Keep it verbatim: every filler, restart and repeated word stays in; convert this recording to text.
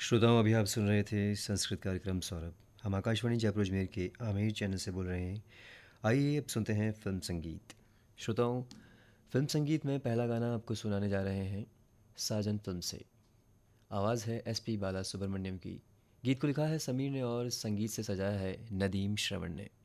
श्रोताओं, अभी आप सुन रहे थे संस्कृत कार्यक्रम सौरभ। हम आकाशवाणी जयपुर अजमेर के आमेर चैनल से बोल रहे हैं। आइए अब सुनते हैं फिल्म संगीत। श्रोताओं, फिल्म संगीत में पहला गाना आपको सुनाने जा रहे हैं साजन फिल्म से। आवाज़ है एस पी बाला सुब्रमण्यम की। गीत को लिखा है समीर ने और संगीत से सजाया है नदीम श्रवण ने।